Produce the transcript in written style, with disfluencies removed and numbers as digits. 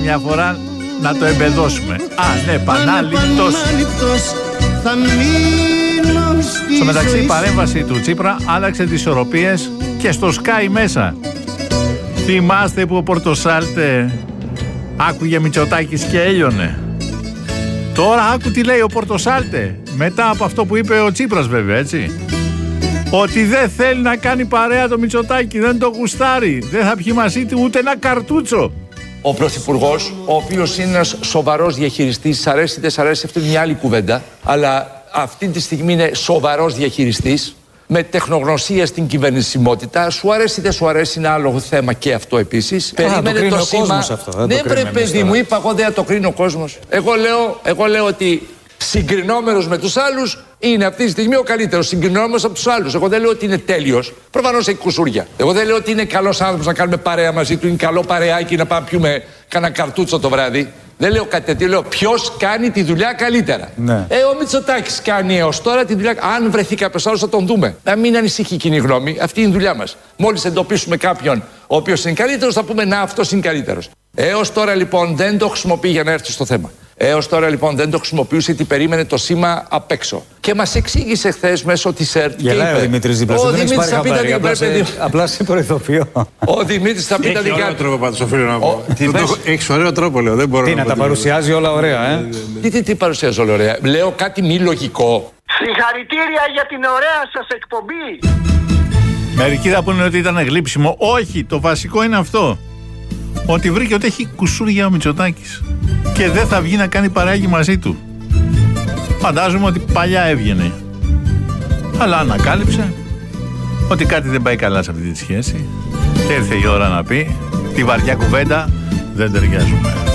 μια φορά να το εμπεδώσουμε. Α, ναι, πανάληπτος. Στο μεταξύ η παρέμβαση του Τσίπρα άλλαξε τις ισορροπίες και στο Sky μέσα. Θυμάστε που ο Πορτοσάλτε άκουγε Μητσοτάκης και έλειωνε. Τώρα άκου τι λέει ο Πορτοσάλτε, μετά από αυτό που είπε ο Τσίπρας βέβαια, έτσι. Ότι δεν θέλει να κάνει παρέα το Μητσοτάκη, δεν το γουστάρει, δεν θα πιει μαζί του ούτε ένα καρτούτσο. Ο Πρωθυπουργός, ο οποίος είναι ένας σοβαρός διαχειριστής, σ' αρέσει ή δεν σ' αρέσει, αυτή είναι μια άλλη κουβέντα, αλλά αυτή τη στιγμή είναι σοβαρός διαχειριστής, με τεχνογνωσία στην κυβερνησιμότητα. Σου αρέσει ή δεν σου αρέσει, είναι άλλο θέμα και αυτό επίσης. Περίμενε το σήμα. Αυτό, ναι, πρέπει, παιδί μου, είπα εγώ δεν θα το κρίνει ο κόσμος. Εγώ λέω ότι συγκρινόμενος με τους άλλους είναι αυτή τη στιγμή ο καλύτερος. Συγκρινόμενος από τους άλλους. Εγώ δεν λέω ότι είναι τέλειος. Προφανώς έχει κουσούρια. Εγώ δεν λέω ότι είναι καλός άνθρωπος να κάνουμε παρέα μαζί του. Είναι καλό παρεάκι να πάμε πιούμε κανένα καρτούτσο το βράδυ. Δεν λέω κάτι τέτοιο. Λέω ποιος κάνει τη δουλειά καλύτερα. Ναι. Ο Μητσοτάκης κάνει έως τώρα τη δουλειά. Αν βρεθεί κάποιος άλλος θα τον δούμε. Να μην ανησυχεί η κοινή γνώμη. Αυτή είναι η δουλειά μας. Μόλις εντοπίσουμε κάποιον ο οποίος είναι καλύτερος, θα πούμε να, αυτός είναι καλύτερος. Έως τώρα λοιπόν δεν το χρησιμοποιεί για να έρθει στο θέμα. Έως τώρα λοιπόν δεν το χρησιμοποιούσε γιατί περίμενε το σήμα απ' έξω. Και μας εξήγησε χθες μέσω της ΕΡΤ. Γελάει ο Δημήτρης δίπλα σου. Δεν έχεις πάρει χαμπάρι. Απλά σε προειδοποιώ. Ο Δημήτρης θα πει τα δικά του. Έχει ωραίο τρόπο πάντως, οφείλω να πω. Έχεις ωραίο τρόπο, λέω. Δεν μπορώ να τα παρουσιάζει όλα ωραία, Τι παρουσιάζει όλα ωραία. Λέω κάτι μη λογικό. Συγχαρητήρια για την ωραία σας εκπομπή. Μερικοί θα πούνε ότι ήταν γλύψιμο. Όχι, το βασικό είναι αυτό. Ότι βρήκε ότι έχει κουσούρια ο Μητσοτάκης και δεν θα βγει να κάνει παρέαγγι μαζί του. Φαντάζομαι ότι παλιά έβγαινε. Αλλά ανακάλυψε ότι κάτι δεν πάει καλά σε αυτή τη σχέση και ήρθε η ώρα να πει τη βαριά κουβέντα, δεν ταιριάζουμε.